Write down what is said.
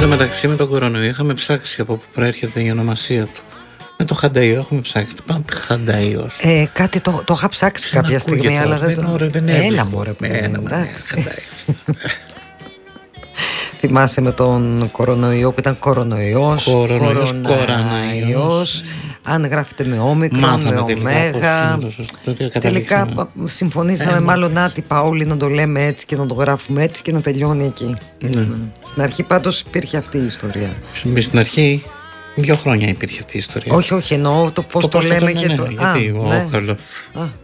τω μεταξύ με τον κορονοϊό είχαμε ψάξει από πού προέρχεται η ονομασία του. Με το Χανταϊό έχουμε ψάξει. Τι πάνω Χανταϊός. Κάτι το είχα ψάξει κάποια στιγμή, αλλά δεν έλα μωρέ. Εντάξει. Θυμάσαι με τον κορονοϊό που ήταν κορονοϊός. Αν γράφεται με όμικρον, με ωμέγα. Τελικά συμφωνήσαμε μάλλον άτυπα όλοι να το λέμε έτσι και να το γράφουμε έτσι και να τελειώνει εκεί. Στην αρχή πάντως υπήρχε αυτή η ιστορία. Στην αρχή 2 χρόνια υπήρχε αυτή η ιστορία. Όχι, εννοώ το πώς το λέμε και το... Γιατί